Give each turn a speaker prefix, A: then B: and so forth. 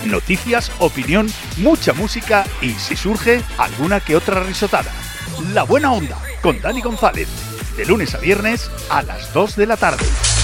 A: noticias, opinión, mucha música y, si surge, alguna que otra risotada. La Buena Onda, con Dani González, de lunes a viernes a las 2 de la tarde.